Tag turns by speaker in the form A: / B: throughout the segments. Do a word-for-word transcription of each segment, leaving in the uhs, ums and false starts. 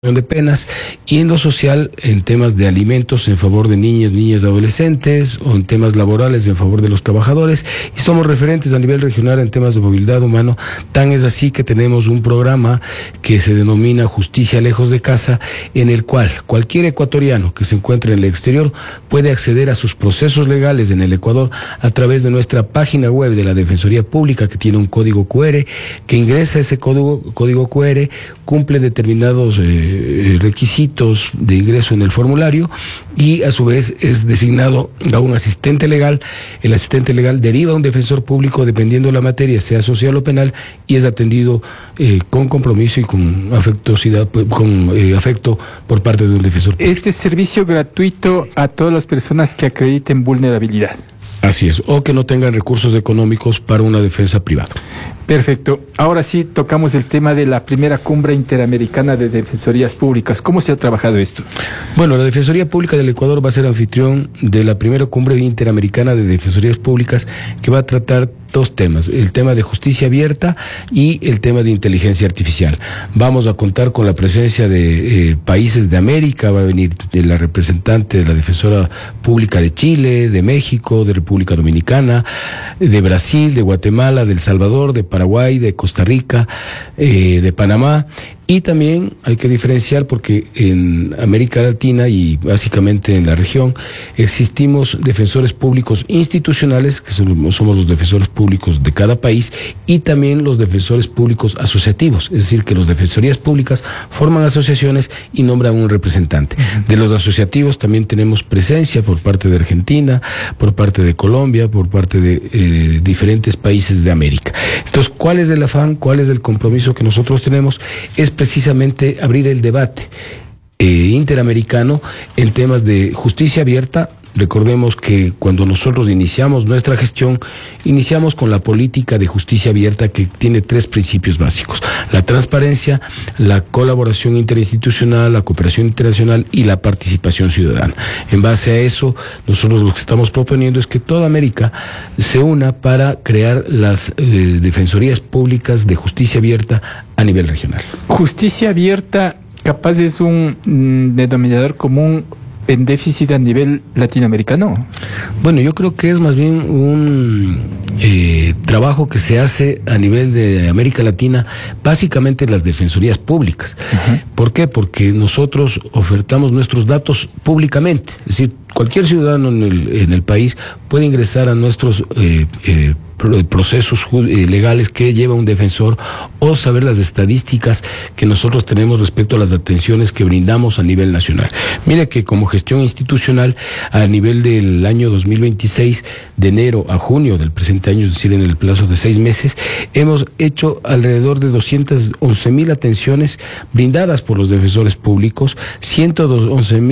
A: de penas, y en lo social en temas de alimentos en favor de niñas, niñas, adolescentes, o en temas laborales en favor de los trabajadores, y somos referentes a nivel regional en temas de movilidad humana. Tan es así que tenemos un programa que se denomina Justicia Lejos de Casa, en el cual cualquier ecuatoriano que se encuentre en el exterior puede acceder a sus procesos legales en el Ecuador a través de nuestra página web de la Defensoría Pública, que tiene un código cu erre, que ingresa ese código, código cu erre, cumple determinados eh, requisitos de ingreso en el formulario y a su vez es designado a un asistente legal. El asistente legal deriva a un defensor público dependiendo de la materia, sea social o penal, y es atendido eh, con compromiso y con afectuosidad, con eh, afecto por parte de un defensor público.
B: Este servicio gratuito a todas las personas que acrediten vulnerabilidad.
A: Así es, o que no tengan recursos económicos para una defensa privada.
B: Perfecto. Ahora sí tocamos el tema de la primera cumbre interamericana de defensorías públicas. ¿Cómo se ha trabajado esto?
A: Bueno, la Defensoría Pública del Ecuador va a ser anfitrión de la primera cumbre interamericana de defensorías públicas, que va a tratar dos temas: el tema de justicia abierta y el tema de inteligencia artificial. Vamos a contar con la presencia de eh, países de América. Va a venir de la representante de la Defensora Pública de Chile, de México, de República Dominicana, de Brasil, de Guatemala, de El Salvador, de Paraguay, de Costa Rica, eh, de Panamá. Y también hay que diferenciar porque en América Latina y básicamente en la región existimos defensores públicos institucionales, que somos los defensores públicos de cada país, y también los defensores públicos asociativos, es decir, que las defensorías públicas forman asociaciones y nombran un representante. Uh-huh. De los asociativos también tenemos presencia por parte de Argentina, por parte de Colombia, por parte de eh, diferentes países de América. Entonces, ¿cuál es el afán? ¿Cuál es el compromiso que nosotros tenemos? Es precisamente abrir el debate eh, interamericano en temas de justicia abierta. Recordemos que cuando nosotros iniciamos nuestra gestión, iniciamos con la política de justicia abierta, que tiene tres principios básicos: la transparencia, la colaboración interinstitucional, la cooperación internacional y la participación ciudadana. En base a eso, nosotros lo que estamos proponiendo es que toda América se una para crear las eh, defensorías públicas de justicia abierta a nivel regional.
B: Justicia abierta, capaz es un mm, denominador común en déficit a nivel latinoamericano.
A: Bueno, yo creo que es más bien un eh, trabajo que se hace a nivel de América Latina, básicamente las defensorías públicas. Uh-huh. ¿Por qué? Porque nosotros ofertamos nuestros datos públicamente, es decir, cualquier ciudadano en el, en el país puede ingresar a nuestros eh, eh, procesos legales que lleva un defensor, o saber las estadísticas que nosotros tenemos respecto a las atenciones que brindamos a nivel nacional. Mire que como gestión institucional, a nivel del año dos mil veintiséis, de enero a junio del presente año, es decir, en el plazo de seis meses, hemos hecho alrededor de doscientas once mil atenciones brindadas por los defensores públicos, ciento doce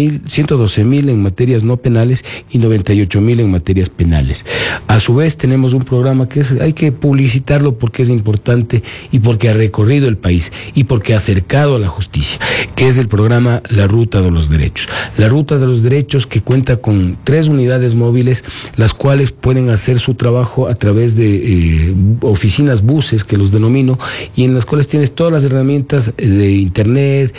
A: mil en materias no penales y noventa y ocho mil en materias penales. A su vez tenemos un programa que es, hay que publicitarlo porque es importante y porque ha recorrido el país y porque ha acercado a la justicia, que es el programa La Ruta de los Derechos. La Ruta de los Derechos, que cuenta con tres unidades móviles, las cuales pueden hacer su trabajo a través de eh, oficinas buses, que los denomino, y en las cuales tienes todas las herramientas de internet,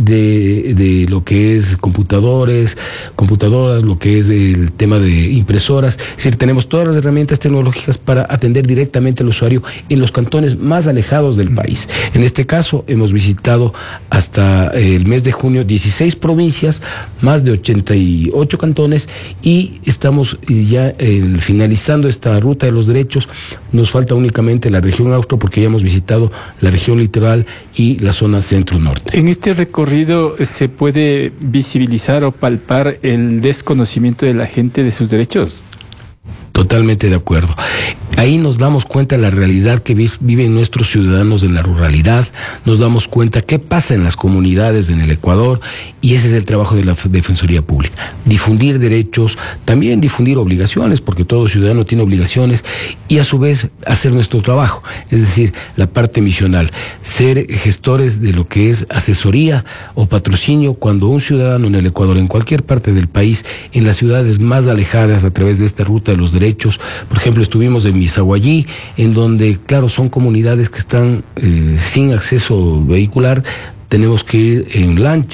A: de, de lo que es computadores, computadoras, lo que es el tema de impresoras. Es decir, tenemos todas las herramientas tecnológicas para atender directamente al usuario en los cantones más alejados del país. En este caso, hemos visitado hasta el mes de junio dieciséis provincias, más de ochenta y ocho cantones, y estamos ya eh, finalizando esta ruta de los derechos. Nos falta únicamente la región austro, porque ya hemos visitado la región litoral y la zona centro-norte.
B: En este recorrido, ¿se puede visibilizar o palpar el desconocimiento de la gente de sus derechos?
A: Totalmente de acuerdo. Ahí nos damos cuenta de la realidad que viven nuestros ciudadanos en la ruralidad, nos damos cuenta qué pasa en las comunidades en el Ecuador, y ese es el trabajo de la Defensoría Pública: difundir derechos, también difundir obligaciones, porque todo ciudadano tiene obligaciones, y a su vez hacer nuestro trabajo, es decir, la parte misional, ser gestores de lo que es asesoría o patrocinio cuando un ciudadano en el Ecuador, en cualquier parte del país, en las ciudades más alejadas, a través de esta ruta de los derechos, por ejemplo, estuvimos en Misahuallí, en donde, claro, son comunidades que están eh, sin acceso vehicular, tenemos que ir en lancha.